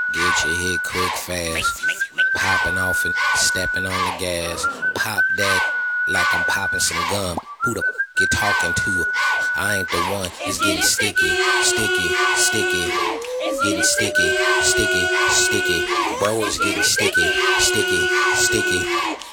Get your hit quick fast. Popping off and stepping on the gas. Pop that like I'm popping some gum. Who the you talking to? I ain't the one. It's getting sticky, sticky, sticky. Getting sticky, sticky, sticky. Bro, it's getting sticky, sticky, sticky.